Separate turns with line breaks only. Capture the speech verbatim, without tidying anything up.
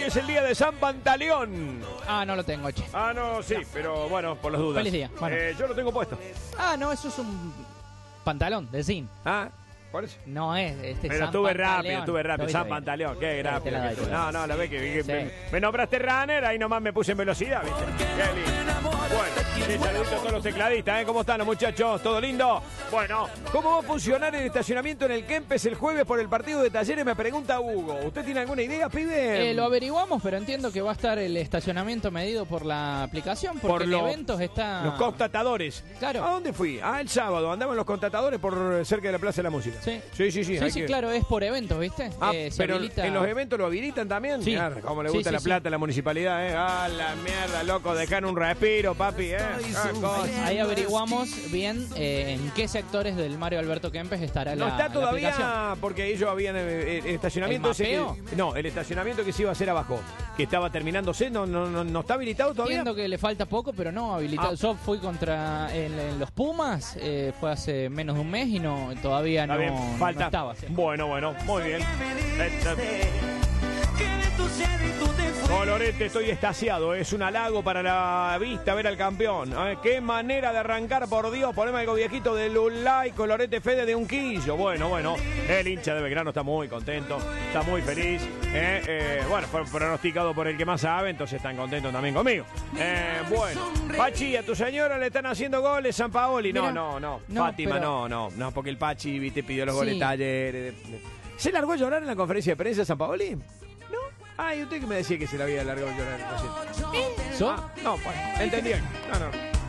es el día de San Pantaleón.
Ah, no lo tengo, che.
Ah, no, sí, no. Pero bueno, por las dudas.
Feliz día. Bueno.
Eh, yo lo tengo puesto.
Ah, no, eso es un pantalón de zinc.
Ah, ¿cuál es?
No es este
Pero
San
estuve
Pantaleón.
rápido, estuve rápido. San
bien.
Pantaleón, qué
Te la doy,
rápido.
te la
No,
doy.
no, la ve que, que
Sí.
me, me nombraste runner, ahí nomás me puse en velocidad, ¿viste? Qué lindo. Bueno, sí, saludito a todos los tecladistas, ¿eh? ¿Cómo están los muchachos? ¿Todo lindo? Bueno, ¿cómo va a funcionar el estacionamiento en el Kempes el jueves por el partido de Talleres? Me pregunta Hugo. ¿Usted tiene alguna idea, pibe?
Eh, lo averiguamos, pero entiendo que va a estar el estacionamiento medido por la aplicación, porque
Por
en
lo-
eventos está...
Los constatadores.
Claro.
¿A dónde fui? Ah, el sábado. Andamos los constatadores por cerca de la Plaza de la Música.
Sí,
Sí, sí, sí.
sí,
hay
sí,
que-
claro, es por eventos, ¿viste?
Ah,
Eh, se
pero
habilita-
en los eventos lo habilitan también.
Sí.
Claro, como le
Sí,
gusta
sí,
la
sí.
plata a la municipalidad, ¿eh? Ah, la mierda, loco, dejan un respiro, papi, ¿eh? Ah, cosa.
Ahí averiguamos bien eh, en qué sectores del Mario Alberto Kempes estará
No
la,
está
la aplicación.
todavía porque ellos habían eh, el estacionamiento
¿El
ese que-
mapeo?
no, el estacionamiento que se iba a hacer abajo, que estaba terminándose, no no no, no está habilitado todavía.
Entiendo que le falta poco, pero no habilitado.
Ah.
Yo fui contra en, en los Pumas, eh, fue hace menos de un mes y no todavía
Está
no,
bien,
no
falta.
estaba. Sí.
Bueno, bueno, muy bien. Colorete, estoy extasiado, es un halago para la vista ver al campeón. ¿Eh? Qué manera de arrancar, por Dios, poneme algo viejito de Lulay, Colorete Fede de Unquillo. Bueno, bueno, el hincha de Belgrano está muy contento, está muy feliz. ¿eh? Eh, bueno, fue pronosticado por el que más sabe, entonces están contentos también conmigo. Eh, bueno, Pachi, a tu señora le están haciendo goles, San Paoli. No,
Mira,
no, no,
no,
Fátima,
pero-
no, no, no, porque el Pachi, viste, pidió los
Sí.
goles Talleres. ¿Se largó a llorar en la conferencia de prensa de San Paoli? Ah, y usted que me decía que se la había largado a llorar recién.
¿Yo?
Ah, no, bueno, entendí. No, no.